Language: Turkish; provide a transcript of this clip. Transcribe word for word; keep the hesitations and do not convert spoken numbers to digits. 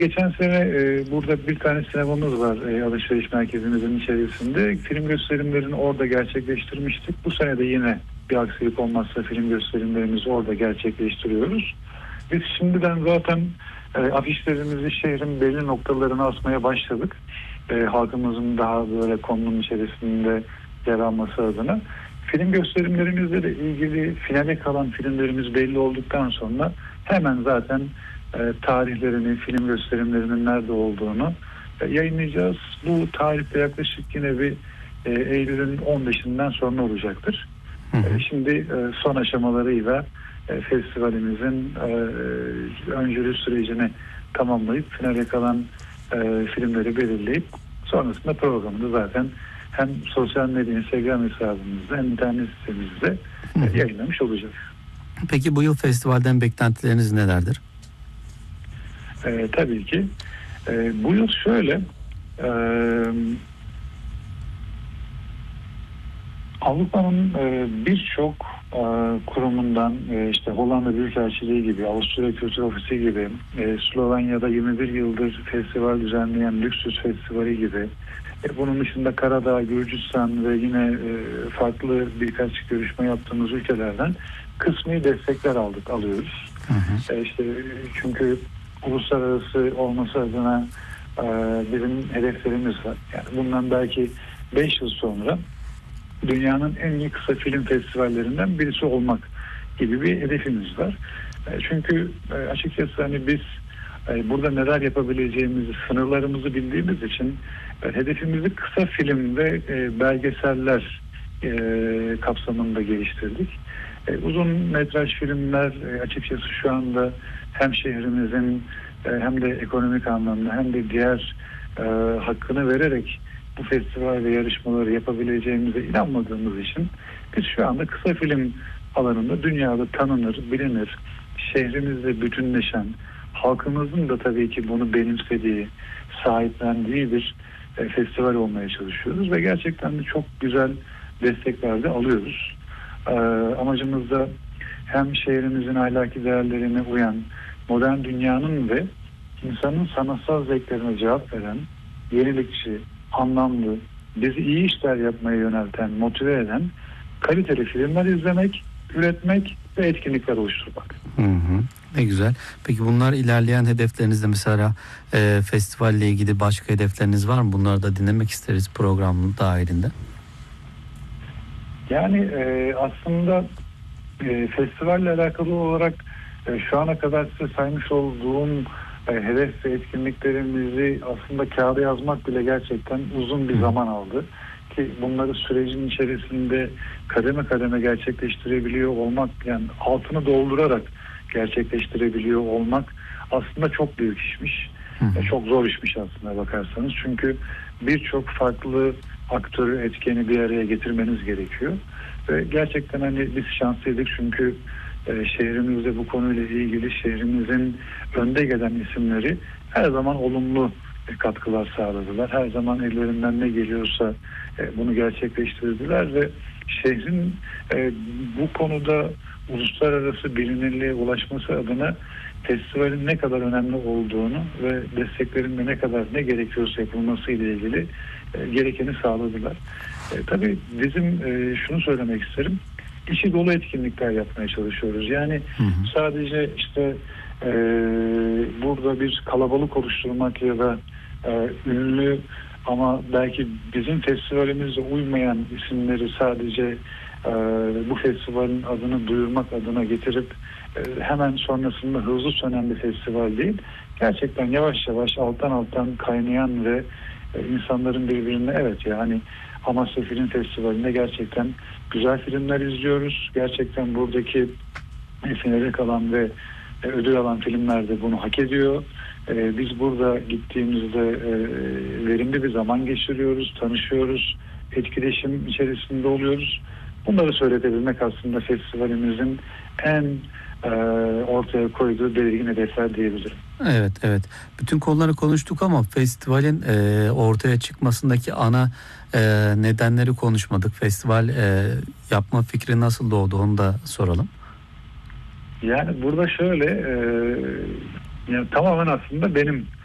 Geçen sene e, burada bir tane sinemamız var e, alışveriş merkezimizin içerisinde. Film gösterimlerini orada gerçekleştirmiştik. Bu sene de yine bir aksilik olmazsa film gösterimlerimizi orada gerçekleştiriyoruz. Biz şimdiden zaten e, afişlerimizi şehrin belli noktalarına asmaya başladık. E, halkımızın daha böyle konunun içerisinde yer alması adına. Film gösterimlerimizle de ilgili finale kalan filmlerimiz belli olduktan sonra hemen zaten e, tarihlerini, film gösterimlerinin nerede olduğunu e, yayınlayacağız. Bu tarihte yaklaşık yine bir e, Eylül'ün on beşinden sonra olacaktır. Hı hı. E, şimdi e, son aşamalarıyla e, festivalimizin e, öncülü sürecini tamamlayıp finale kalan e, filmleri belirleyip sonrasında programını zaten hem sosyal medya, Instagram hesabımızda hem internet sitemizde e, yayınlamış olacağız. Peki bu yıl festivalden beklentileriniz nelerdir? E, tabii ki. E, bu yıl şöyle e, Avrupa'nın e, birçok e, kurumundan e, işte Hollanda Büyükelçiliği gibi, Avusturya Kültür Ofisi gibi, e, Slovenya'da yirmi bir yıldır festival düzenleyen Lüksüs Festivali gibi, e, bunun dışında Karadağ, Gürcistan ve yine e, farklı birkaç görüşme yaptığımız ülkelerden kısmi destekler aldık, alıyoruz. Hı hı. E, işte çünkü uluslararası olması adına e, bizim hedeflerimiz var. Yani bundan belki beş yıl sonra dünyanın en iyi kısa film festivallerinden birisi olmak gibi bir hedefimiz var. E, çünkü e, açıkçası hani biz e, burada neler yapabileceğimizi, sınırlarımızı bildiğimiz için e, hedefimizi kısa film ve e, belgeseller e, kapsamında geliştirdik. E, uzun metraj filmler e, açıkçası şu anda hem şehrimizin e, hem de ekonomik anlamda hem de diğer e, hakkını vererek bu festival ve yarışmaları yapabileceğimize inanmadığımız için biz şu anda kısa film alanında dünyada tanınır, bilinir, şehrimizle bütünleşen, halkımızın da tabii ki bunu benimsediği, sahiplendiği bir e, festival olmaya çalışıyoruz ve gerçekten de çok güzel destekler de alıyoruz. E, amacımız da hem şehrimizin ahlaki değerlerine uyan, modern dünyanın ve insanın sanatsal zevklerine cevap veren, yenilikçi, anlamlı, bizi iyi işler yapmaya yönelten, motive eden kaliteli filmler izlemek, üretmek ve etkinlikler oluşturmak. Hı hı, ne güzel. Peki bunlar ilerleyen hedeflerinizde mesela e, festivalle ilgili başka hedefleriniz var mı? Bunları da dinlemek isteriz programın dahilinde. Yani e, aslında e, festivalle alakalı olarak e, şu ana kadar size saymış olduğum e, hedef ve etkinliklerimizi aslında kağıda yazmak bile gerçekten uzun bir zaman aldı. Ki bunları sürecin içerisinde kademe kademe gerçekleştirebiliyor olmak, yani altını doldurarak gerçekleştirebiliyor olmak aslında çok büyük işmiş. E, çok zor işmiş aslında bakarsanız. Çünkü birçok farklı aktörü, etkeni bir araya getirmeniz gerekiyor. Ve gerçekten hani biz şanslıydık çünkü e, şehrimizde bu konuyla ilgili şehrimizin önde gelen isimleri her zaman olumlu e, katkılar sağladılar. Her zaman ellerinden ne geliyorsa e, bunu gerçekleştirdiler ve şehrin e, bu konuda uluslararası bilinirliğe ulaşması adına festivalin ne kadar önemli olduğunu ve desteklerin de ne kadar ne gerekiyorsa yapılması ile ilgili e, gerekeni sağladılar. E, tabii bizim e, şunu söylemek isterim. İçi dolu etkinlikler yapmaya çalışıyoruz. Yani hı hı. sadece işte e, burada bir kalabalık oluşturmak ya da e, ünlü ama belki bizim festivalimizde uymayan isimleri sadece e, bu festivalin adını duyurmak adına getirip e, hemen sonrasında hızlı sönen bir festival değil. Gerçekten yavaş yavaş alttan alttan kaynayan ve e, insanların birbirine evet yani Amasya Film Festivali'nde gerçekten güzel filmler izliyoruz. Gerçekten buradaki finale kalan ve e, ödül alan filmler de bunu hak ediyor. E, biz burada gittiğimizde e, verimli bir zaman geçiriyoruz, tanışıyoruz, etkileşim içerisinde oluyoruz. Bunları söyletebilmek aslında festivalimizin en e, ortaya koyduğu belirgin hedefler diyebilirim. Evet, evet. Bütün konuları konuştuk ama festivalin e, ortaya çıkmasındaki ana e, nedenleri konuşmadık. Festival e, yapma fikri nasıl doğdu onu da soralım. Yani burada şöyle e, yani tamamen aslında benim